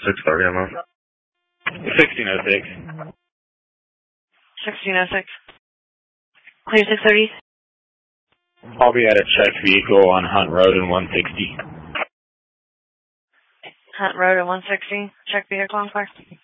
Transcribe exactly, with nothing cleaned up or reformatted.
six thirty, I'm out. sixteen oh six. sixteen oh six. Clear six thirty. I'll be at a checked vehicle on Hunt Road in one sixty. Hunt Road at one sixty. Check vehicle on fire.